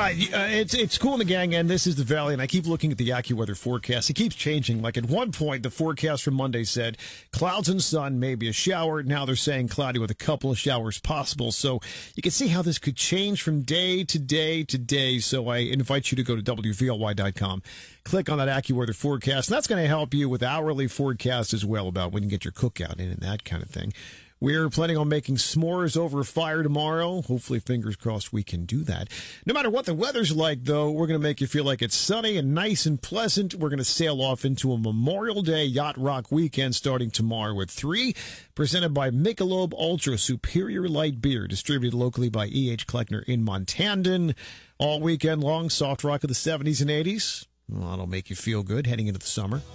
It's cool in the gang, and this is the Valley, and I keep looking at the AccuWeather forecast. It keeps changing. Like at one point, the forecast for Monday said clouds and sun, maybe a shower. Now they're saying cloudy with a couple of showers possible. So you can see how this could change from day to day to day. So I invite you to go to WVLY.com, click on that AccuWeather forecast, and that's going to help you with hourly forecast as well about when you get your cookout in and that kind of thing. We're planning on making s'mores over a fire tomorrow. Hopefully, fingers crossed, we can do that. No matter what the weather's like, though, we're going to make you feel like it's sunny and nice and pleasant. We're going to sail off into a Memorial Day Yacht Rock weekend starting tomorrow at 3, presented by Michelob Ultra Superior Light Beer, distributed locally by E.H. Kleckner in Montandon. All weekend long, soft rock of the 70s and 80s. Well, that'll make you feel good heading into the summer.